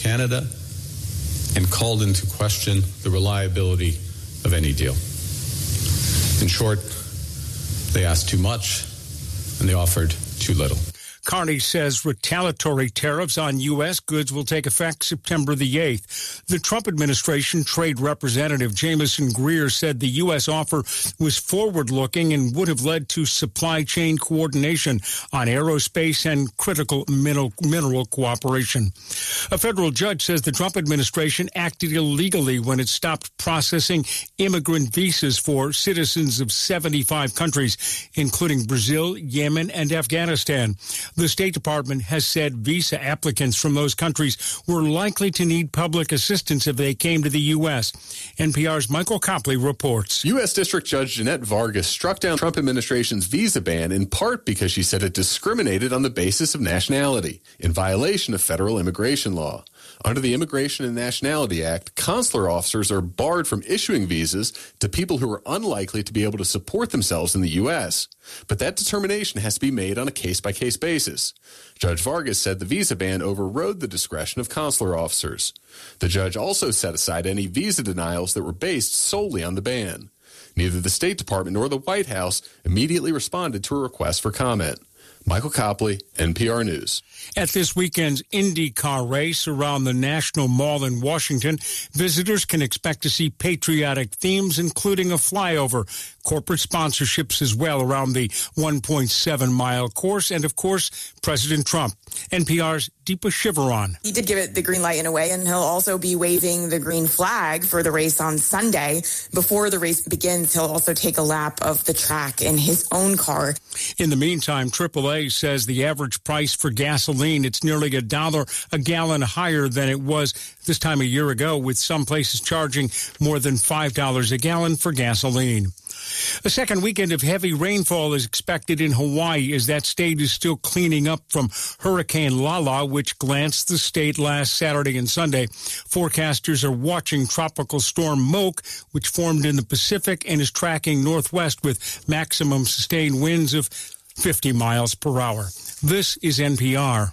Canada and called into question the reliability of any deal. In short, they asked too much and they offered too little. Carney says retaliatory tariffs on U.S. goods will take effect September the 8th. The Trump administration trade representative Jameson Greer said the U.S. offer was forward-looking and would have led to supply chain coordination on aerospace and critical mineral cooperation. A federal judge says the Trump administration acted illegally when it stopped processing immigrant visas for citizens of 75 countries, including Brazil, Yemen, and Afghanistan. The State Department has said visa applicants from those countries were likely to need public assistance if they came to the U.S. NPR's Michael Copley reports. U.S. District Judge Jeanette Vargas struck down Trump administration's visa ban in part because she said it discriminated on the basis of nationality, in violation of federal immigration law. Under the Immigration and Nationality Act, consular officers are barred from issuing visas to people who are unlikely to be able to support themselves in the U.S. But that determination has to be made on a case-by-case basis. Judge Vargas said the visa ban overrode the discretion of consular officers. The judge also set aside any visa denials that were based solely on the ban. Neither the State Department nor the White House immediately responded to a request for comment. Michael Copley, NPR News. At this weekend's IndyCar race around the National Mall in Washington, visitors can expect to see patriotic themes, including a flyover, corporate sponsorships as well around the 1.7-mile course, and, of course, President Trump. NPR's Deepa Shivaran. He did give it the green light in a way, and he'll also be waving the green flag for the race on Sunday. Before the race begins, he'll also take a lap of the track in his own car. In the meantime, AAA says the average price for gasoline, it's nearly $1 a gallon higher than it was this time a year ago, with some places charging more than $5 a gallon for gasoline. A second weekend of heavy rainfall is expected in Hawaii as that state is still cleaning up from Hurricane Lala, which glanced the state last Saturday and Sunday. Forecasters are watching Tropical Storm Moke, which formed in the Pacific and is tracking northwest with maximum sustained winds of 50 miles per hour. This is NPR.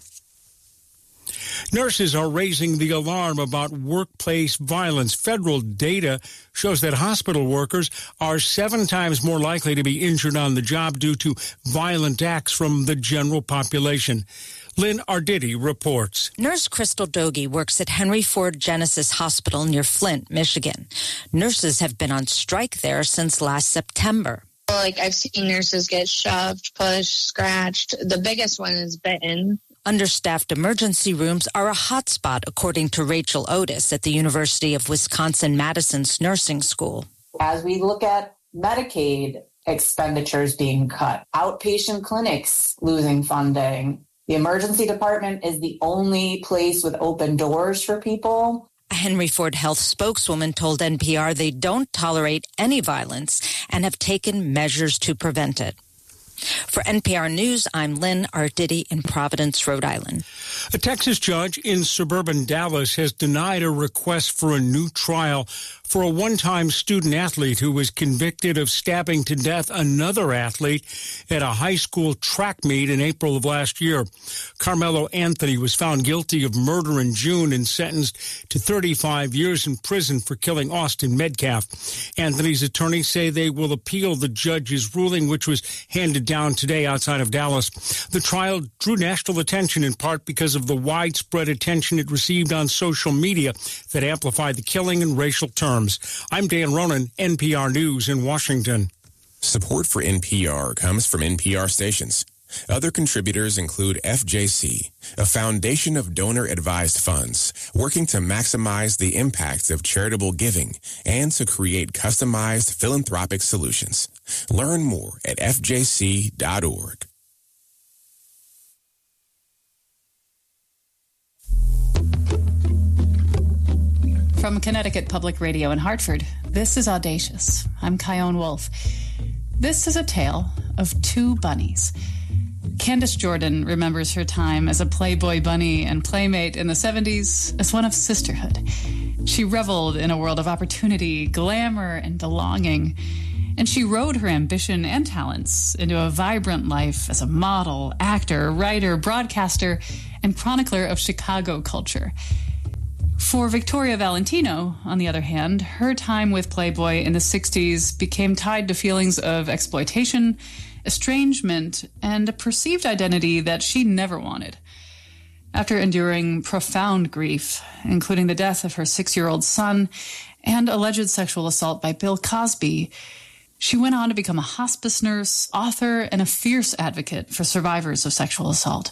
Nurses are raising the alarm about workplace violence. Federal data shows that hospital workers are 7 times more likely to be injured on the job due to violent acts from the general population. Lynn Arditi reports. Nurse Crystal Dogie works at Henry Ford Genesis Hospital near Flint, Michigan. Nurses have been on strike there since last September. I've seen nurses get shoved, pushed, scratched. The biggest one is bitten. Understaffed emergency rooms are a hotspot, according to Rachel Otis at the University of Wisconsin-Madison's nursing school. As we look at Medicaid expenditures being cut, outpatient clinics losing funding, the emergency department is the only place with open doors for people. A Henry Ford Health spokeswoman told NPR they don't tolerate any violence and have taken measures to prevent it. For NPR News, I'm Lynn Arditi in Providence, Rhode Island. A Texas judge in suburban Dallas has denied a request for a new trial for a one-time student athlete who was convicted of stabbing to death another athlete at a high school track meet in April of last year. Carmelo Anthony was found guilty of murder in June and sentenced to 35 years in prison for killing Austin Metcalf. Anthony's attorneys say they will appeal the judge's ruling, which was handed down today outside of Dallas. The trial drew national attention in part because of the widespread attention it received on social media that amplified the killing in racial terms. I'm Dan Ronan, NPR News in Washington. Support for NPR comes from NPR stations. Other contributors include FJC, a foundation of donor-advised funds working to maximize the impact of charitable giving and to create customized philanthropic solutions. Learn more at fjc.org. From Connecticut Public Radio in Hartford, this is Audacious. I'm Kyone Wolfe. This is a tale of 2 bunnies. Candace Jordan remembers her time as a Playboy bunny and playmate in the 70s as one of sisterhood. She reveled in a world of opportunity, glamour, and belonging. And she rode her ambition and talents into a vibrant life as a model, actor, writer, broadcaster, and chronicler of Chicago culture. For Victoria Valentino, on the other hand, her time with Playboy in the 60s became tied to feelings of exploitation, estrangement, and a perceived identity that she never wanted. After enduring profound grief, including the death of her 6-year-old son and alleged sexual assault by Bill Cosby, she went on to become a hospice nurse, author, and a fierce advocate for survivors of sexual assault.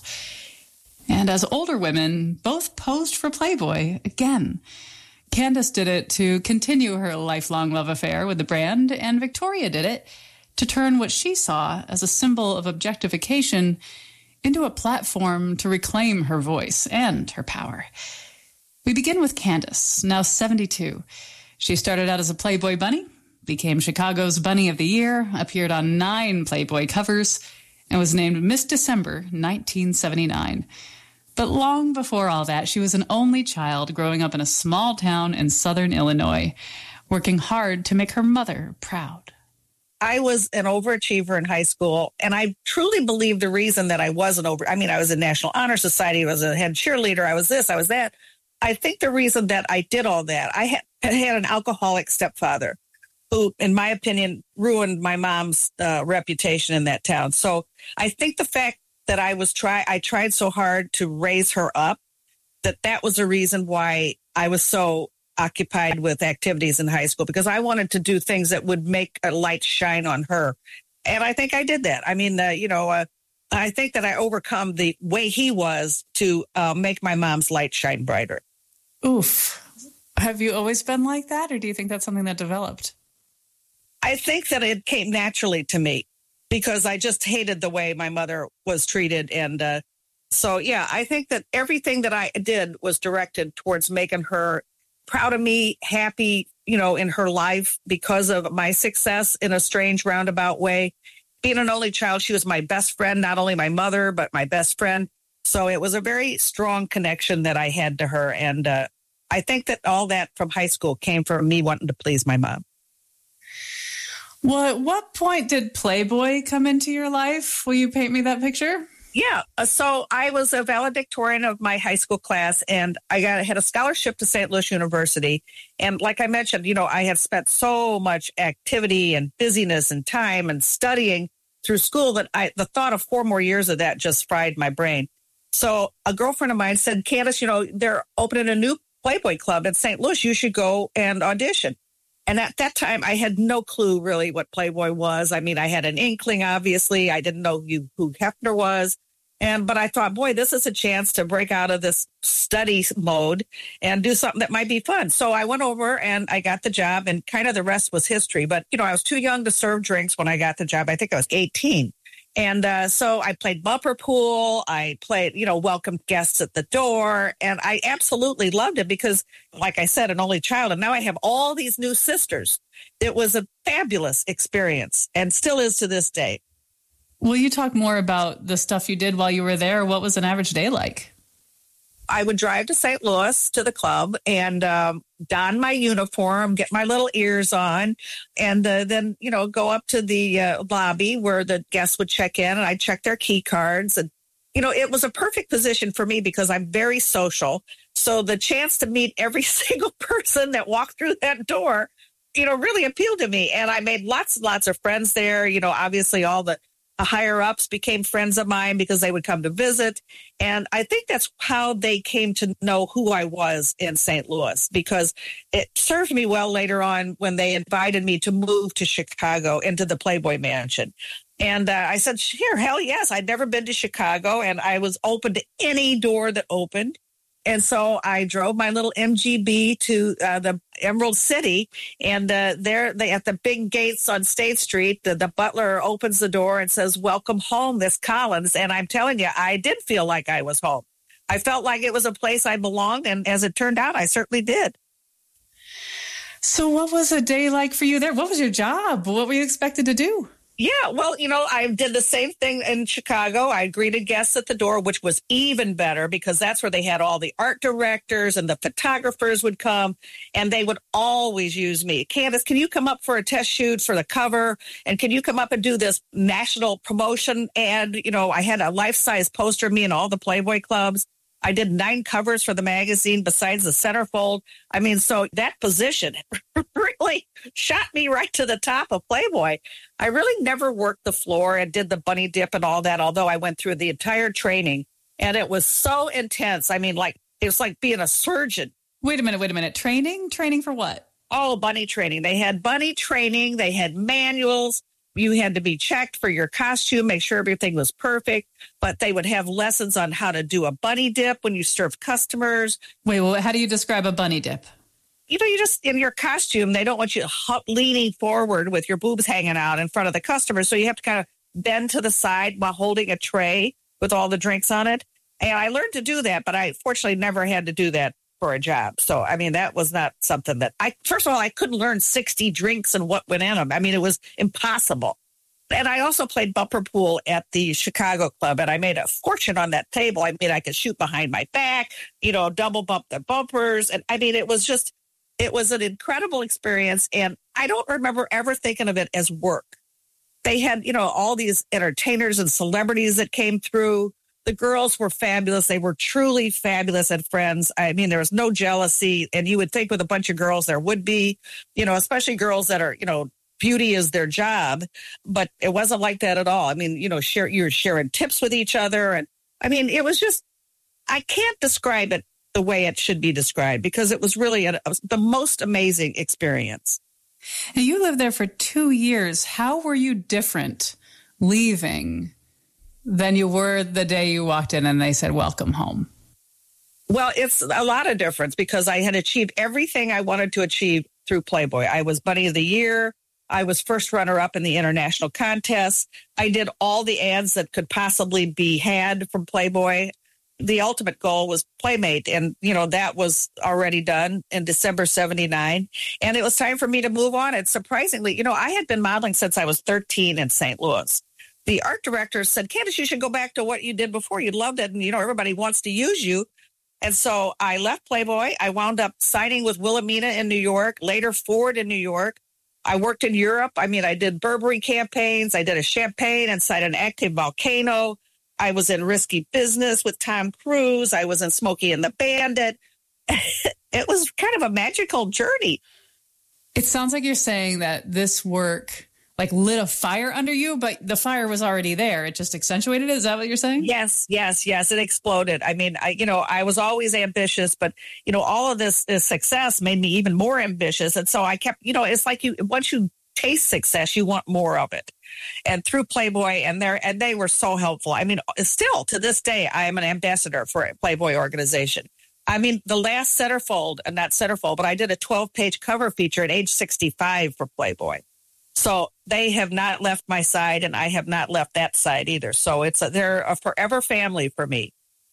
And as older women, both posed for Playboy again. Candace did it to continue her lifelong love affair with the brand, and Victoria did it to turn what she saw as a symbol of objectification into a platform to reclaim her voice and her power. We begin with Candace, now 72. She started out as a Playboy bunny, became Chicago's Bunny of the Year, appeared on 9 Playboy covers, and was named Miss December 1979. But long before all that, she was an only child growing up in a small town in southern Illinois, working hard to make her mother proud. I was an overachiever in high school, and I truly believe the reason that I wasn't I was in National Honor Society, I was a head cheerleader, I was this, I was that. I think the reason that I did all that, I had an alcoholic stepfather who, in my opinion, ruined my mom's reputation in that town. So I think the fact that I tried so hard to raise her up, that was the reason why I was so occupied with activities in high school, because I wanted to do things that would make a light shine on her. And I think I did that. I mean, I think that I overcome the way he was to make my mom's light shine brighter. Oof. Have you always been like that, or do you think that's something that developed? I think that it came naturally to me because I just hated the way my mother was treated. And so, yeah, I think that everything that I did was directed towards making her proud of me, happy, in her life because of my success in a strange roundabout way. Being an only child, she was my best friend, not only my mother, but my best friend. So it was a very strong connection that I had to her. And I think that all that from high school came from me wanting to please my mom. Well, at what point did Playboy come into your life? Will you paint me that picture? Yeah. So I was a valedictorian of my high school class, and I had a scholarship to St. Louis University. And like I mentioned, I had spent so much activity and busyness and time and studying through school that the thought of 4 more years of that just fried my brain. So a girlfriend of mine said, Candace, they're opening a new Playboy club in St. Louis. You should go and audition. And at that time, I had no clue really what Playboy was. I mean, I had an inkling, obviously. I didn't know who Hefner was. But I thought, boy, this is a chance to break out of this study mode and do something that might be fun. So I went over and I got the job, and kind of the rest was history. But, I was too young to serve drinks when I got the job. I think I was 18. And so I played bumper pool. I played, welcomed guests at the door. And I absolutely loved it because, like I said, an only child. And now I have all these new sisters. It was a fabulous experience and still is to this day. Will you talk more about the stuff you did while you were there? What was an average day like? I would drive to St. Louis to the club and don my uniform, get my little ears on, and then, go up to the lobby where the guests would check in, and I'd check their key cards. And, it was a perfect position for me because I'm very social. So the chance to meet every single person that walked through that door, really appealed to me. And I made lots and lots of friends there. Obviously all the higher ups became friends of mine because they would come to visit. And I think that's how they came to know who I was in St. Louis, because it served me well later on when they invited me to move to Chicago into the Playboy Mansion. And I said, sure, hell yes. I'd never been to Chicago, and I was open to any door that opened. And so I drove my little MGB to the Emerald City, and there at the big gates on State Street, the butler opens the door and says, "Welcome home, Miss Collins." And I'm telling you, I did feel like I was home. I felt like it was a place I belonged, and as it turned out, I certainly did. So what was a day like for you there? What was your job? What were you expected to do? Yeah, well, I did the same thing in Chicago. I greeted guests at the door, which was even better because that's where they had all the art directors and the photographers would come, and they would always use me. Candace, can you come up for a test shoot for the cover? And can you come up and do this national promotion? And, I had a life-size poster of me in all the Playboy clubs. I did 9 covers for the magazine besides the centerfold. I mean, so that position really shot me right to the top of Playboy. I really never worked the floor and did the bunny dip and all that, although I went through the entire training. And it was so intense. I mean, like, it was like being a surgeon. Wait a minute. Training for what? Oh, bunny training. They had bunny training. They had manuals. You had to be checked for your costume, make sure everything was perfect. But they would have lessons on how to do a bunny dip when you serve customers. Wait, well, how do you describe a bunny dip? You know, you just, in your costume, they don't want you leaning forward with your boobs hanging out in front of the customer. So you have to kind of bend to the side while holding a tray with all the drinks on it. And I learned to do that, but I fortunately never had to do that for a job. So, I mean, that was not something that first of all, I couldn't learn 60 drinks and what went in them. I mean, it was impossible. And I also played bumper pool at the Chicago Club, and I made a fortune on that table. I mean, I could shoot behind my back, you know, double bump the bumpers. And I mean, it was an incredible experience. And I don't remember ever thinking of it as work. They had, you know, all these entertainers and celebrities that came through. The girls were fabulous. They were truly fabulous and friends. I mean, there was no jealousy. And you would think with a bunch of girls there would be, you know, especially girls that are, you know, beauty is their job. But it wasn't like that at all. I mean, you know, you're sharing tips with each other. And I mean, it was just, I can't describe it the way it should be described because it was really the most amazing experience. And you lived there for 2 years. How were you different leaving than you were the day you walked in and they said, welcome home? Well, it's a lot of difference because I had achieved everything I wanted to achieve through Playboy. I was Bunny of the Year. I was first runner-up in the international contest. I did all the ads that could possibly be had from Playboy. The ultimate goal was Playmate, and, you know, that was already done in December 79. And it was time for me to move on. And surprisingly, you know, I had been modeling since I was 13 in St. Louis. The art director said, Candace, you should go back to what you did before. You loved it. And, you know, everybody wants to use you. And so I left Playboy. I wound up signing with Wilhelmina in New York, later Ford in New York. I worked in Europe. I mean, I did Burberry campaigns. I did a champagne inside an active volcano. I was in Risky Business with Tom Cruise. I was in Smokey and the Bandit. It was kind of a magical journey. It sounds like you're saying that this work like lit a fire under you, but the fire was already there. It just accentuated it. Is that what you're saying? Yes. It exploded. I mean, I was always ambitious, but, you know, all of this success made me even more ambitious. And so I kept, you know, it's like once you taste success, you want more of it. And through Playboy and they were so helpful. I mean, still to this day, I am an ambassador for a Playboy organization. I mean, the last centerfold, and not centerfold, but I did a 12-page cover feature at age 65 for Playboy. So they have not left my side, and I have not left that side either. So they're a forever family for me.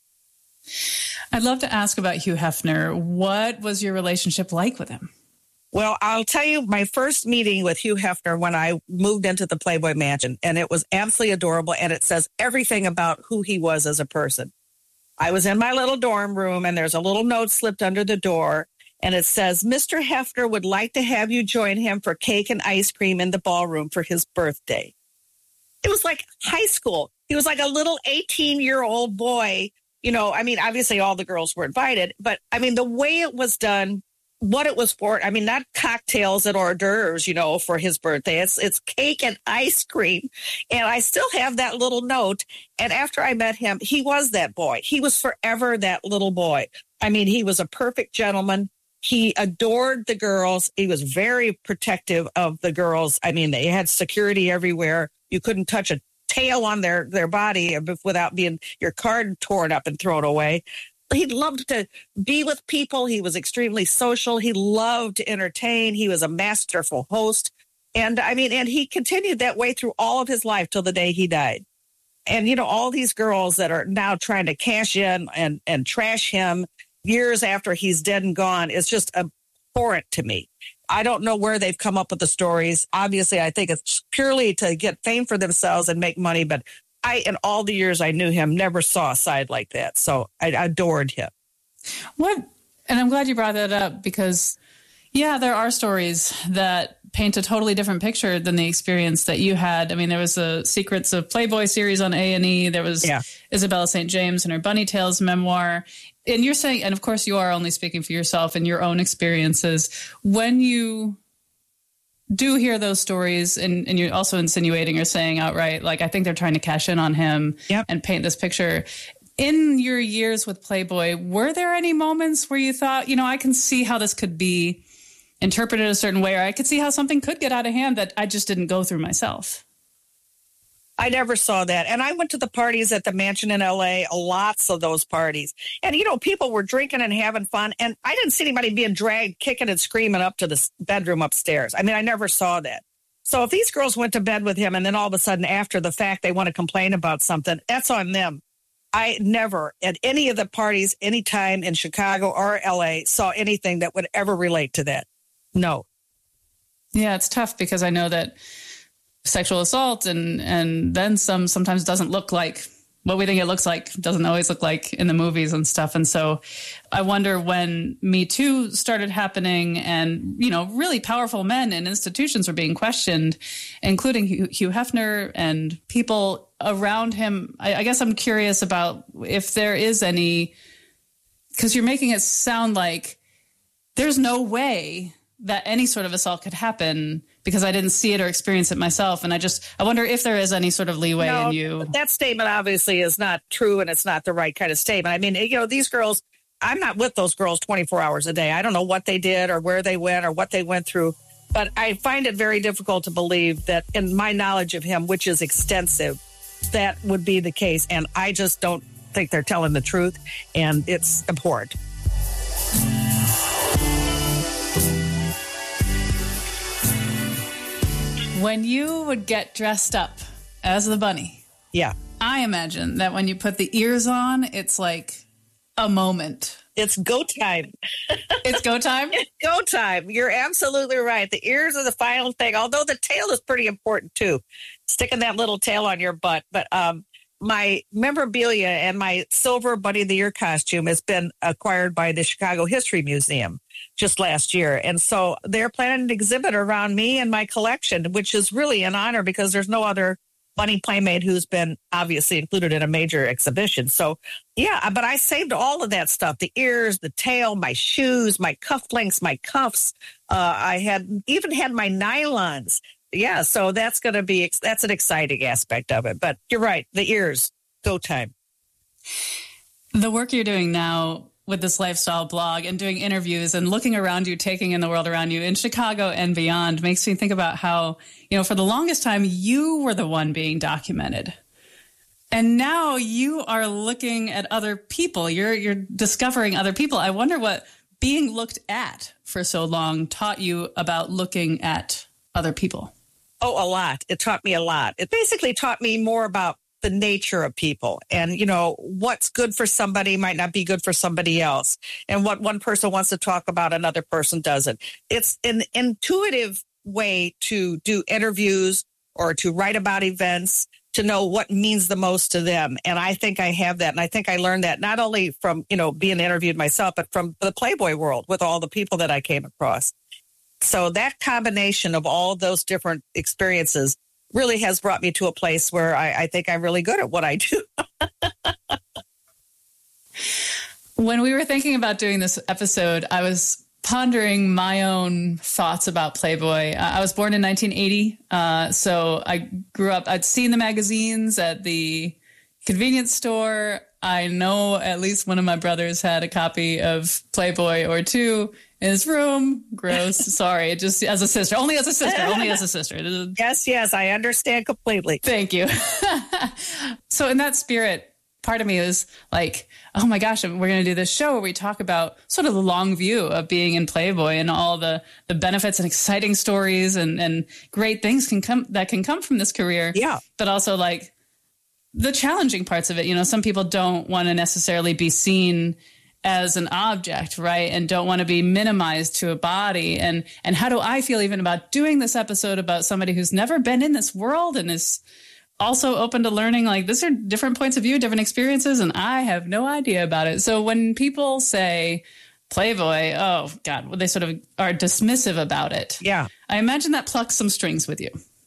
I'd love to ask about Hugh Hefner. What was your relationship like with him? Well, I'll tell you my first meeting with Hugh Hefner when I moved into the Playboy Mansion, and it was absolutely adorable, and it says everything about who he was as a person. I was in my little dorm room, and there's a little note slipped under the door. And it says, Mr. Hefner would like to have you join him for cake and ice cream in the ballroom for his birthday. It was like high school. He was like a little 18-year-old boy. You know, I mean, obviously all the girls were invited, but I mean, the way it was done, what it was for, I mean, not cocktails and hors d'oeuvres, you know, for his birthday. It's cake and ice cream. And I still have that little note. And after I met him, he was that boy. He was forever that little boy. I mean, he was a perfect gentleman. He adored the girls. He was very protective of the girls. I mean, they had security everywhere. You couldn't touch a tail on their body without being your card torn up and thrown away. He loved to be with people. He was extremely social. He loved to entertain. He was a masterful host. And I mean, and he continued that way through all of his life till the day he died. And, you know, all these girls that are now trying to cash in and trash him years after he's dead and gone is just abhorrent to me. I don't know where they've come up with the stories. Obviously, I think it's purely to get fame for themselves and make money. But in all the years I knew him, never saw a side like that. So I adored him. And I'm glad you brought that up because, yeah, there are stories that paint a totally different picture than the experience that you had. I mean, there was a Secrets of Playboy series on A&E. There was Isabella St. James and her Bunny Tales memoir. And you're saying, and of course you are only speaking for yourself and your own experiences. When you do hear those stories and you're also insinuating or saying outright, like, I think they're trying to cash in on him and paint this picture. In your years with Playboy, were there any moments where you thought, I can see how this could be interpreted a certain way, or I could see how something could get out of hand that I just didn't go through myself? I never saw that. And I went to the parties at the mansion in LA, lots of those parties. And, people were drinking and having fun. And I didn't see anybody being dragged, kicking and screaming up to the bedroom upstairs. I mean, I never saw that. So if these girls went to bed with him and then all of a sudden after the fact they want to complain about something, that's on them. I never at any of the parties, anytime in Chicago or LA, saw anything that would ever relate to that. No. Yeah, it's tough because I know that sexual assault and then sometimes doesn't look like what we think it looks like, doesn't always look like in the movies and stuff. And so I wonder when Me Too started happening and, really powerful men and institutions were being questioned, including Hugh Hefner and people around him. I guess I'm curious about if there is any, because you're making it sound like there's no way that any sort of assault could happen because I didn't see it or experience it myself. And I wonder if there is any sort of leeway in you. That statement obviously is not true and it's not the right kind of statement. I mean, these girls, I'm not with those girls 24 hours a day. I don't know what they did or where they went or what they went through. But I find it very difficult to believe that in my knowledge of him, which is extensive, that would be the case. And I just don't think they're telling the truth. And it's abhorrent. When you would get dressed up as the bunny, I imagine that when you put the ears on, it's like a moment. It's go time. It's go time? It's go time. You're absolutely right. The ears are the final thing, although the tail is pretty important too. Sticking that little tail on your butt. But my memorabilia and my silver Bunny of the Year costume has been acquired by the Chicago History Museum just last year. And so they're planning an exhibit around me and my collection, which is really an honor because there's no other bunny playmate who's been obviously included in a major exhibition. So, but I saved all of that stuff, the ears, the tail, my shoes, my cufflinks, my cuffs. I even had my nylons. Yeah, so that's an exciting aspect of it. But you're right, the ears, go time. The work you're doing now with this lifestyle blog and doing interviews and looking around you, taking in the world around you in Chicago and beyond makes me think about how, for the longest time, you were the one being documented. And now you are looking at other people. You're discovering other people. I wonder what being looked at for so long taught you about looking at other people. Oh, a lot. It taught me a lot. It basically taught me more about the nature of people and, what's good for somebody might not be good for somebody else. And what one person wants to talk about, another person doesn't. It's an intuitive way to do interviews or to write about events, to know what means the most to them. And I think I have that. And I think I learned that not only from, being interviewed myself, but from the Playboy world with all the people that I came across. So that combination of all those different experiences really has brought me to a place where I think I'm really good at what I do. When we were thinking about doing this episode, I was pondering my own thoughts about Playboy. I was born in 1980, so I grew up, I'd seen the magazines at the convenience store. I know at least one of my brothers had a copy of Playboy or two in his room. Gross. Sorry. Just as a sister. Only as a sister. Yes. I understand completely. Thank you. So in that spirit, part of me is like, oh my gosh, we're going to do this show where we talk about sort of the long view of being in Playboy and all the benefits and exciting stories and great things can come from this career. Yeah. But also like the challenging parts of it. Some people don't want to necessarily be seen as an object, right? And don't want to be minimized to a body. And how do I feel even about doing this episode about somebody who's never been in this world and is also open to learning? Like, these are different points of view, different experiences, and I have no idea about it. So when people say, Playboy, oh, God, they sort of are dismissive about it. Yeah. I imagine that plucks some strings with you.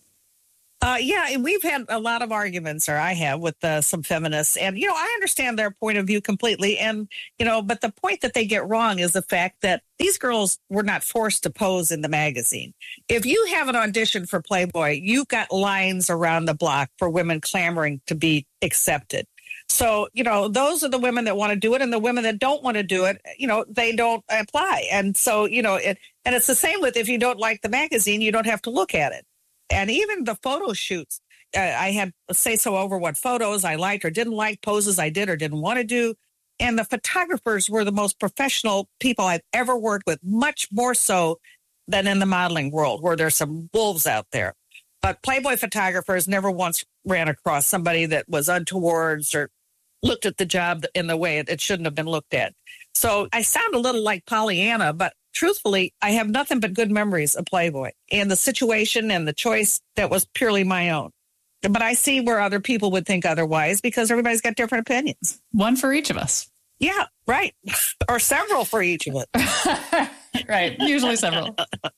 Yeah, we've had a lot of arguments, or I have, with some feminists. And, I understand their point of view completely. And, but the point that they get wrong is the fact that these girls were not forced to pose in the magazine. If you have an audition for Playboy, you've got lines around the block for women clamoring to be accepted. So, those are the women that want to do it, and the women that don't want to do it, they don't apply. And so, and it's the same with if you don't like the magazine, you don't have to look at it. And even the photo shoots, I had say so over what photos I liked or didn't like, poses I did or didn't want to do. And the photographers were the most professional people I've ever worked with, much more so than in the modeling world, where there's some wolves out there. But Playboy photographers never once ran across somebody that was untoward or looked at the job in the way it shouldn't have been looked at. So I sound a little like Pollyanna, but truthfully, I have nothing but good memories of Playboy and the situation and the choice that was purely my own. But I see where other people would think otherwise because everybody's got different opinions. One for each of us. Yeah, right. Or several for each of us. Right. Usually several.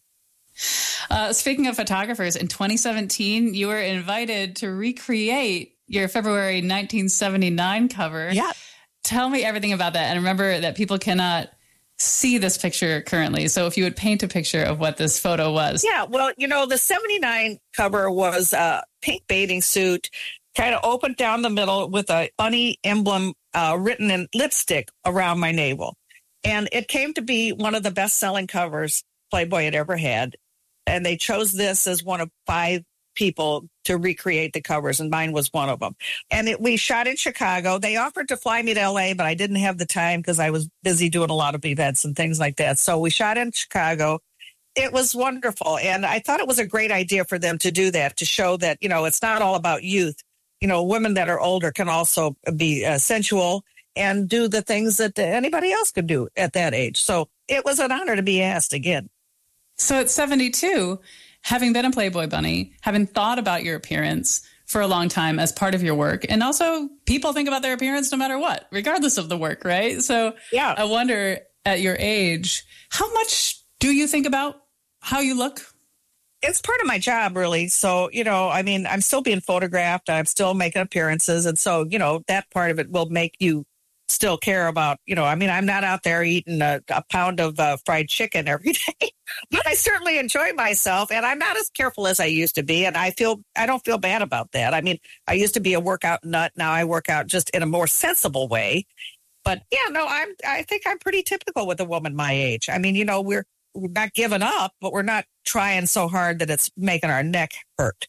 Speaking of photographers, in 2017, you were invited to recreate your February 1979 cover. Yeah. Tell me everything about that. And remember that people cannot see this picture currently. So if you would paint a picture of what this photo was. Yeah, well, the 79 cover was a pink bathing suit, kind of opened down the middle with a bunny emblem written in lipstick around my navel. And it came to be one of the best-selling covers Playboy had ever had. And they chose this as one of 5 people to recreate the covers, and mine was one of them. And we shot in Chicago. They offered to fly me to LA, but I didn't have the time because I was busy doing a lot of events and things like that. So we shot in Chicago. It was wonderful. And I thought it was a great idea for them to do that, to show that, it's not all about youth. Women that are older can also be sensual and do the things that anybody else could do at that age. So it was an honor to be asked again. So at 72, having been a Playboy bunny, having thought about your appearance for a long time as part of your work, and also people think about their appearance no matter what, regardless of the work, right? So yeah, I wonder at your age, how much do you think about how you look? It's part of my job, really. So, I'm still being photographed. I'm still making appearances. And so, that part of it will make you still care about, I'm not out there eating a pound of fried chicken every day, but I certainly enjoy myself, and I'm not as careful as I used to be. And I don't feel bad about that. I used to be a workout nut. Now I work out just in a more sensible way. But yeah, no, I think I'm pretty typical with a woman my age. We're not giving up, but we're not trying so hard that it's making our neck hurt.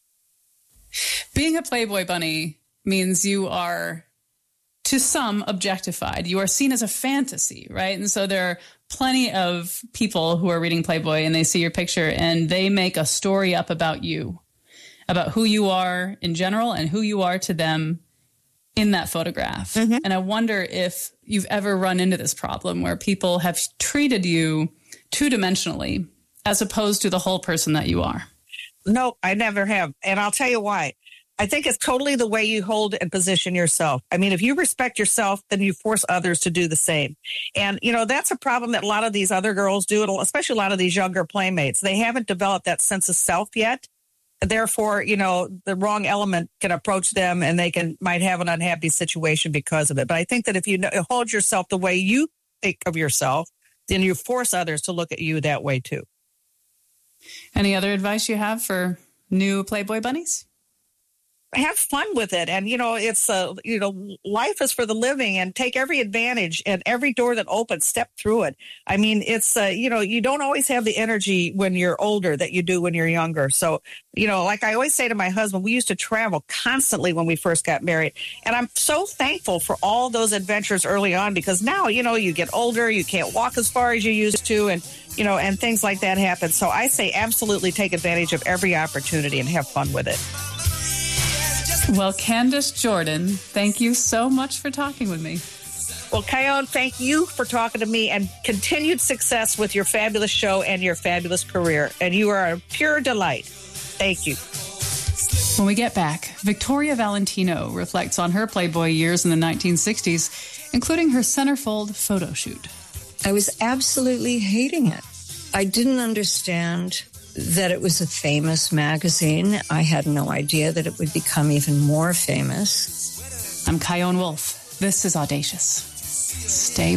Being a Playboy bunny means you are, to some, objectified. You are seen as a fantasy, right? And so there are plenty of people who are reading Playboy and they see your picture and they make a story up about you, about who you are in general and who you are to them in that photograph. Mm-hmm. And I wonder if you've ever run into this problem where people have treated you two-dimensionally as opposed to the whole person that you are. No, I never have. And I'll tell you why. I think it's totally the way you hold and position yourself. If you respect yourself, then you force others to do the same. And, that's a problem that a lot of these other girls do, especially a lot of these younger playmates. They haven't developed that sense of self yet. Therefore, the wrong element can approach them and they might have an unhappy situation because of it. But I think that if you hold yourself the way you think of yourself, then you force others to look at you that way too. Any other advice you have for new Playboy bunnies? Have fun with it. And, it's, life is for the living, and take every advantage and every door that opens, step through it. It's, you don't always have the energy when you're older that you do when you're younger. So, like I always say to my husband, we used to travel constantly when we first got married. And I'm so thankful for all those adventures early on, because now, you get older, you can't walk as far as you used to, and things like that happen. So I say absolutely take advantage of every opportunity and have fun with it. Well, Candace Jordan, thank you so much for talking with me. Well, Kyone, thank you for talking to me, and continued success with your fabulous show and your fabulous career. And you are a pure delight. Thank you. When we get back, Victoria Valentino reflects on her Playboy years in the 1960s, including her centerfold photo shoot. I was absolutely hating it. I didn't understand that it was a famous magazine. I had no idea that it would become even more famous. I'm Chion Wolf. This is Audacious. Stay